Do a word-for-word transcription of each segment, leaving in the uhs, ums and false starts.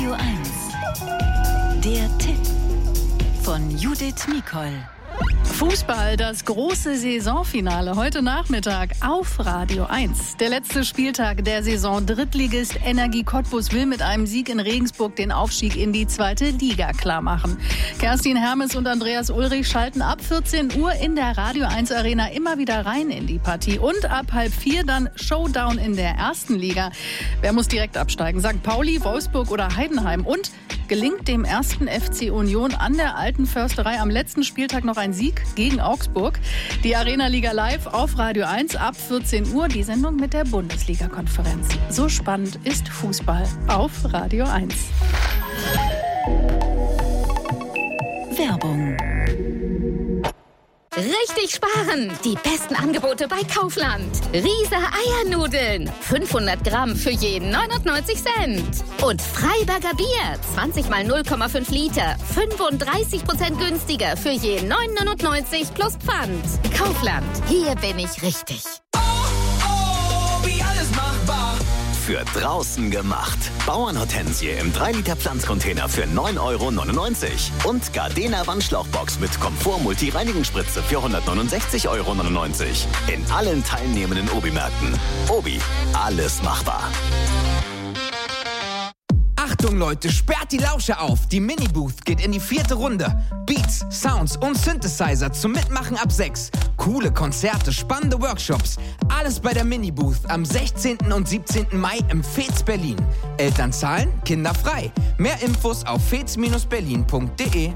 Radio eins. Der Tipp von Judith Mikol. Fußball, das große Saisonfinale heute Nachmittag auf Radio eins. Der letzte Spieltag der Saison. Drittligist Energie Cottbus will mit einem Sieg in Regensburg den Aufstieg in die zweite Liga klarmachen. Kerstin Hermes und Andreas Ulrich schalten ab vierzehn Uhr in der Radio eins Arena immer wieder rein in die Partie. Und ab halb vier dann Showdown in der ersten Liga. Wer muss direkt absteigen? Sankt Pauli, Wolfsburg oder Heidenheim? Und gelingt dem ersten F C Union an der Alten Försterei am letzten Spieltag noch ein Sieg gegen Augsburg? Die Arena Liga live auf Radio eins ab vierzehn Uhr, die Sendung mit der Bundesliga-Konferenz. So spannend ist Fußball auf Radio eins. Werbung. Richtig sparen! Die besten Angebote bei Kaufland. Riese Eiernudeln. fünfhundert Gramm für jeden neunundneunzig Cent. Und Freiberger Bier. zwanzig mal null Komma fünf Liter. fünfunddreißig Prozent günstiger für jeden neun neunundneunzig plus Pfand. Kaufland. Hier bin ich richtig. Oh, oh, wie alles machbar. Für draußen gemacht. Bauernhortensie im drei Liter Pflanzcontainer für neun Euro neunundneunzig. Und Gardena Wandschlauchbox mit Komfort-Multi-Reinigungsspritze für hundertneunundsechzig Euro neunundneunzig. In allen teilnehmenden Obi-Märkten. Obi, alles machbar. Achtung Leute, sperrt die Lauscher auf. Die Mini-Booth geht in die vierte Runde. Beats, Sounds und Synthesizer zum Mitmachen ab sechs. Coole Konzerte, spannende Workshops. Alles bei der Mini-Booth am sechzehnten und siebzehnten Mai im Fez Berlin. Eltern zahlen, Kinder frei. Mehr Infos auf fez berlin punkt de.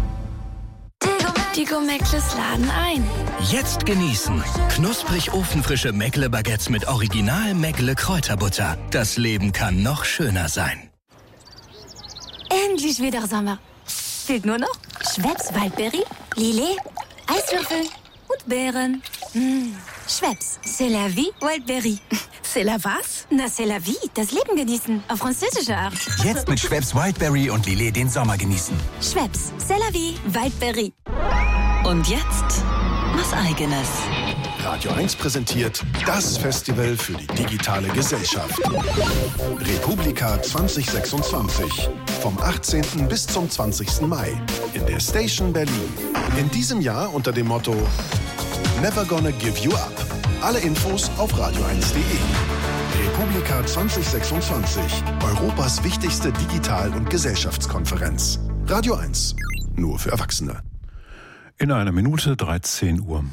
Die Go-Meckles laden ein. Jetzt genießen. Knusprig ofenfrische Meckle-Baguettes mit Original Meckle-Kräuterbutter. Das Leben kann noch schöner sein. Endlich wieder Sommer. Fehlt nur noch Schweppes Waldberry, Lillet, Eiswürfel und Beeren. Mmh. Schweppes, c'est la vie, Waldberry. C'est la was? Na, c'est la vie, das Leben genießen, auf französische Art. Jetzt mit Schweppes Wildberry und Lillet den Sommer genießen. Schweppes, c'est la vie, Waldberry. Und jetzt was Eigenes. Radio eins präsentiert das Festival für die digitale Gesellschaft. Republika zwanzig sechsundzwanzig. Vom achtzehnten bis zum zwanzigsten Mai in der Station Berlin. In diesem Jahr unter dem Motto Never Gonna Give You Up. Alle Infos auf radio eins punkt de. Republika zwanzig sechsundzwanzig. Europas wichtigste Digital- und Gesellschaftskonferenz. Radio eins. Nur für Erwachsene. In einer Minute dreizehn Uhr.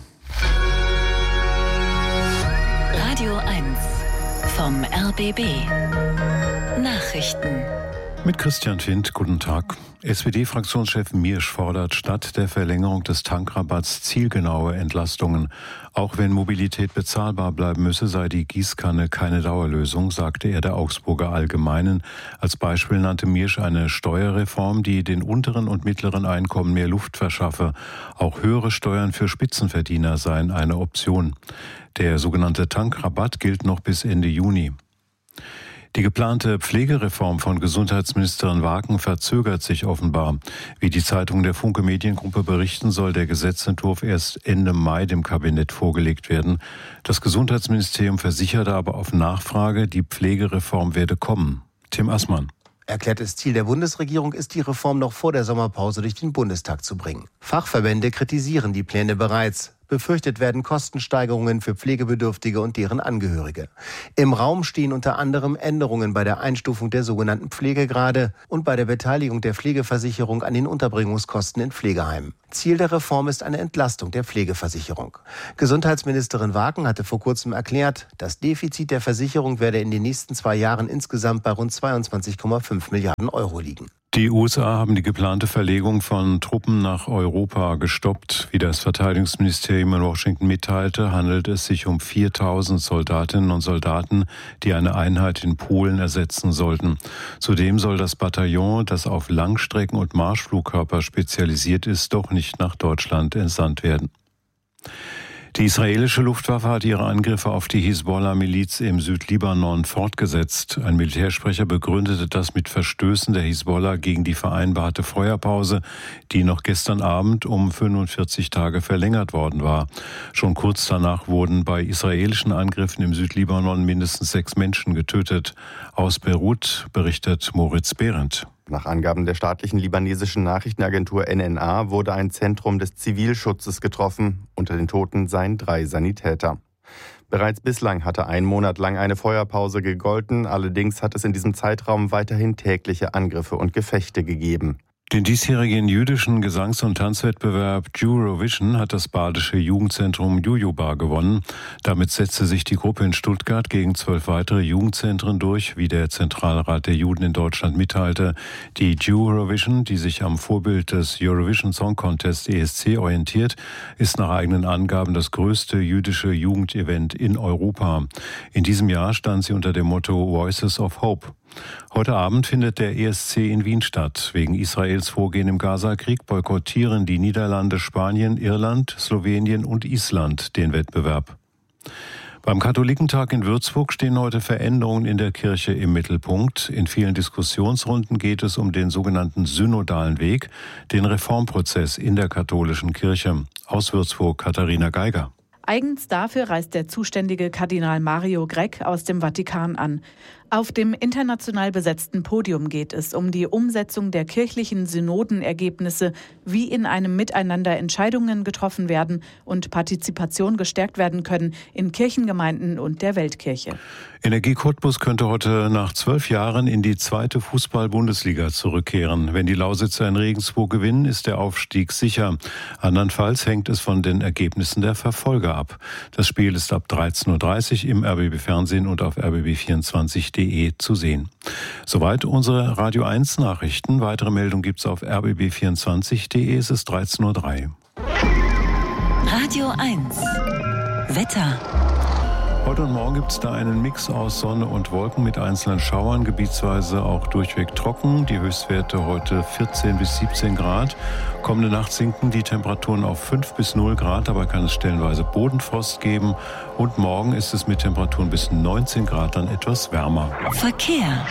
Radio eins vom R B B. Nachrichten. Mit Christian Findt, guten Tag. S P D-Fraktionschef Miersch fordert statt der Verlängerung des Tankrabatts zielgenaue Entlastungen. Auch wenn Mobilität bezahlbar bleiben müsse, sei die Gießkanne keine Dauerlösung, sagte er der Augsburger Allgemeinen. Als Beispiel nannte Miersch eine Steuerreform, die den unteren und mittleren Einkommen mehr Luft verschaffe. Auch höhere Steuern für Spitzenverdiener seien eine Option. Der sogenannte Tankrabatt gilt noch bis Ende Juni. Die geplante Pflegereform von Gesundheitsministerin Waken verzögert sich offenbar. Wie die Zeitung der Funke Mediengruppe berichten, soll der Gesetzentwurf erst Ende Mai dem Kabinett vorgelegt werden. Das Gesundheitsministerium versicherte aber auf Nachfrage, die Pflegereform werde kommen. Tim Assmann. Erklärtes Ziel der Bundesregierung ist, die Reform noch vor der Sommerpause durch den Bundestag zu bringen. Fachverbände kritisieren die Pläne bereits. Befürchtet werden Kostensteigerungen für Pflegebedürftige und deren Angehörige. Im Raum stehen unter anderem Änderungen bei der Einstufung der sogenannten Pflegegrade und bei der Beteiligung der Pflegeversicherung an den Unterbringungskosten in Pflegeheimen. Ziel der Reform ist eine Entlastung der Pflegeversicherung. Gesundheitsministerin Waken hatte vor kurzem erklärt, das Defizit der Versicherung werde in den nächsten zwei Jahren insgesamt bei rund zweiundzwanzig Komma fünf Milliarden Euro liegen. Die U S A haben die geplante Verlegung von Truppen nach Europa gestoppt. Wie das Verteidigungsministerium in Washington mitteilte, handelt es sich um viertausend Soldatinnen und Soldaten, die eine Einheit in Polen ersetzen sollten. Zudem soll das Bataillon, das auf Langstrecken- und Marschflugkörper spezialisiert ist, doch nicht nach Deutschland entsandt werden. Die israelische Luftwaffe hat ihre Angriffe auf die Hisbollah-Miliz im Südlibanon fortgesetzt. Ein Militärsprecher begründete das mit Verstößen der Hisbollah gegen die vereinbarte Feuerpause, die noch gestern Abend um fünfundvierzig Tage verlängert worden war. Schon kurz danach wurden bei israelischen Angriffen im Südlibanon mindestens sechs Menschen getötet. Aus Beirut berichtet Moritz Behrendt. Nach Angaben der staatlichen libanesischen Nachrichtenagentur N N A wurde ein Zentrum des Zivilschutzes getroffen. Unter den Toten seien drei Sanitäter. Bereits bislang hatte ein Monat lang eine Feuerpause gegolten. Allerdings hat es in diesem Zeitraum weiterhin tägliche Angriffe und Gefechte gegeben. Den diesjährigen jüdischen Gesangs- und Tanzwettbewerb Eurovision hat das badische Jugendzentrum Jujubar gewonnen. Damit setzte sich die Gruppe in Stuttgart gegen zwölf weitere Jugendzentren durch, wie der Zentralrat der Juden in Deutschland mitteilte. Die Eurovision, die sich am Vorbild des Eurovision Song Contest E S C orientiert, ist nach eigenen Angaben das größte jüdische Jugendevent in Europa. In diesem Jahr stand sie unter dem Motto Voices of Hope. Heute Abend findet der E S C in Wien statt. Wegen Israels Vorgehen im Gaza-Krieg boykottieren die Niederlande, Spanien, Irland, Slowenien und Island den Wettbewerb. Beim Katholikentag in Würzburg stehen heute Veränderungen in der Kirche im Mittelpunkt. In vielen Diskussionsrunden geht es um den sogenannten synodalen Weg, den Reformprozess in der katholischen Kirche. Aus Würzburg Katharina Geiger. Eigens dafür reist der zuständige Kardinal Mario Grech aus dem Vatikan an. Auf dem international besetzten Podium geht es um die Umsetzung der kirchlichen Synodenergebnisse, wie in einem Miteinander Entscheidungen getroffen werden und Partizipation gestärkt werden können in Kirchengemeinden und der Weltkirche. Energie Cottbus könnte heute nach zwölf Jahren in die zweite Fußball-Bundesliga zurückkehren. Wenn die Lausitzer in Regensburg gewinnen, ist der Aufstieg sicher. Andernfalls hängt es von den Ergebnissen der Verfolger ab. Das Spiel ist ab dreizehn Uhr dreißig im R B B Fernsehen und auf r b b vierundzwanzig punkt de zu sehen. Soweit unsere Radio eins Nachrichten. Weitere Meldungen gibt's auf r b b vierundzwanzig punkt de. Es ist dreizehn Uhr drei. Radio eins. Wetter. Heute und morgen gibt es da einen Mix aus Sonne und Wolken mit einzelnen Schauern, gebietsweise auch durchweg trocken. Die Höchstwerte heute vierzehn bis siebzehn Grad. Kommende Nacht sinken die Temperaturen auf fünf bis null Grad, dabei kann es stellenweise Bodenfrost geben. Und morgen ist es mit Temperaturen bis neunzehn Grad dann etwas wärmer. Verkehr.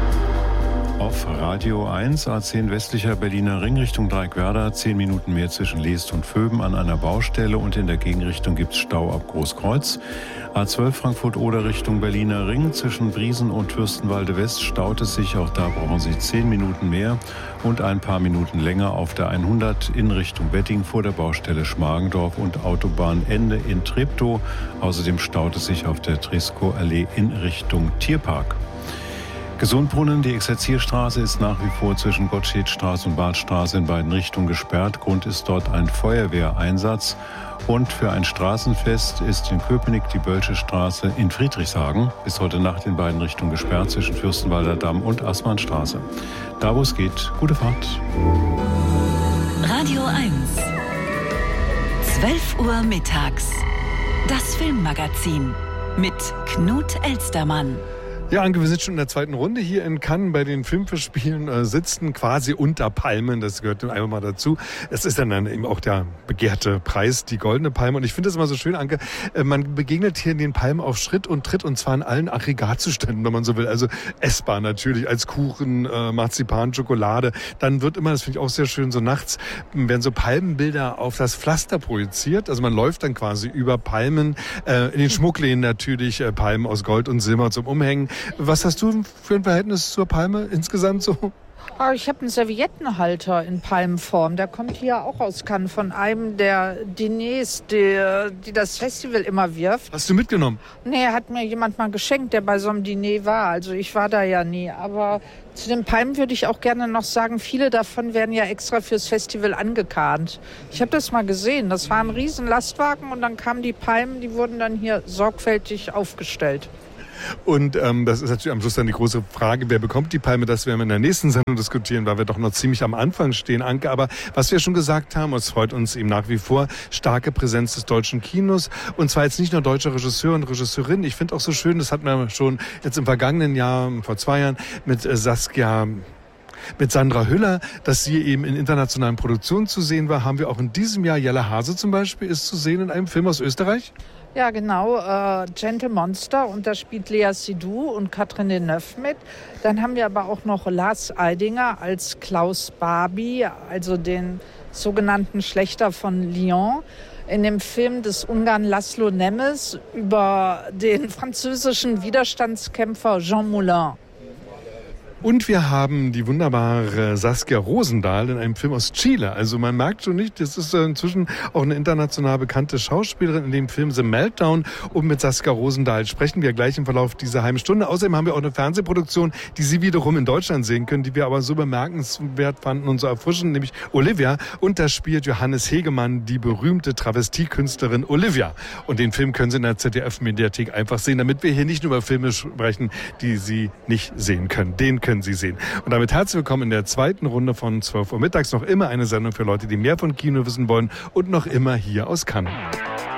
Auf Radio eins, A zehn westlicher Berliner Ring Richtung Dreieckwerder, zehn Minuten mehr zwischen Leest und Vöben an einer Baustelle und in der Gegenrichtung gibt es Stau ab Großkreuz. A zwölf Frankfurt-Oder Richtung Berliner Ring, zwischen Briesen und Fürstenwalde West staut es sich, auch da brauchen Sie zehn Minuten mehr und ein paar Minuten länger auf der hundert in Richtung Wedding vor der Baustelle Schmargendorf und Autobahnende in Treptow. Außerdem staut es sich auf der Tresco-Allee in Richtung Tierpark. Gesundbrunnen, die Exerzierstraße ist nach wie vor zwischen Gottschedstraße und Badstraße in beiden Richtungen gesperrt. Grund ist dort ein Feuerwehreinsatz. Und für ein Straßenfest ist in Köpenick die Bölsche Straße in Friedrichshagen bis heute Nacht in beiden Richtungen gesperrt zwischen Fürstenwalder Damm und Assmannstraße. Da, wo es geht, gute Fahrt. Radio eins. zwölf Uhr mittags. Das Filmmagazin mit Knut Elstermann. Ja, Anke, wir sind schon in der zweiten Runde hier in Cannes bei den Filmfestspielen, äh, sitzen quasi unter Palmen, das gehört dann einfach mal dazu. Es ist dann, dann eben auch der begehrte Preis, die Goldene Palme. Und ich finde das immer so schön, Anke, äh, man begegnet hier den Palmen auf Schritt und Tritt und zwar in allen Aggregatzuständen, wenn man so will. Also essbar natürlich, als Kuchen, äh, Marzipan, Schokolade. Dann wird immer, das finde ich auch sehr schön, so nachts werden so Palmenbilder auf das Pflaster projiziert. Also man läuft dann quasi über Palmen, äh, in den Schmuckläden natürlich, äh, Palmen aus Gold und Silber zum Umhängen. Was hast du für ein Verhältnis zur Palme insgesamt so? Oh, ich habe einen Serviettenhalter in Palmenform. Der kommt hier auch aus Cannes von einem der Diners, die, die das Festival immer wirft. Hast du mitgenommen? Nee, hat mir jemand mal geschenkt, der bei so einem Diner war. Also ich war da ja nie. Aber zu den Palmen würde ich auch gerne noch sagen, viele davon werden ja extra fürs Festival angekarrt. Ich habe das mal gesehen. Das war ein riesen Lastwagen und dann kamen die Palmen, die wurden dann hier sorgfältig aufgestellt. Und ähm, das ist natürlich am Schluss dann die große Frage, wer bekommt die Palme? Das werden wir in der nächsten Sendung diskutieren, weil wir doch noch ziemlich am Anfang stehen, Anke. Aber was wir schon gesagt haben, es freut uns eben nach wie vor, starke Präsenz des deutschen Kinos. Und zwar jetzt nicht nur deutsche Regisseure und Regisseurinnen. Ich finde auch so schön, das hatten wir schon jetzt im vergangenen Jahr, vor zwei Jahren, mit Saskia mit Sandra Hüller, dass sie eben in internationalen Produktionen zu sehen war, haben wir auch in diesem Jahr Jelle Hase zum Beispiel ist zu sehen in einem Film aus Österreich. Ja, genau, äh, Gentle Monster, und da spielt Lea Seydoux und Catherine Deneuve mit. Dann haben wir aber auch noch Lars Eidinger als Klaus Barbie, also den sogenannten Schlächter von Lyon, in dem Film des Ungarn Laszlo Nemes über den französischen Widerstandskämpfer Jean Moulin. Und wir haben die wunderbare Saskia Rosendahl in einem Film aus Chile. Also man merkt schon nicht, das ist inzwischen auch eine international bekannte Schauspielerin in dem Film The Meltdown. Und mit Saskia Rosendahl sprechen wir gleich im Verlauf dieser halben Stunde. Außerdem haben wir auch eine Fernsehproduktion, die Sie wiederum in Deutschland sehen können, die wir aber so bemerkenswert fanden und so erfrischend, nämlich Olivia. Und da spielt Johannes Hegemann die berühmte Travestiekünstlerin Olivia. Und den Film können Sie in der Z D F-Mediathek einfach sehen, damit wir hier nicht nur über Filme sprechen, die Sie nicht sehen können. Den können Sie sehen. Und damit herzlich willkommen in der zweiten Runde von zwölf Uhr mittags. Noch immer eine Sendung für Leute, die mehr von Kino wissen wollen und noch immer hier aus Cannes.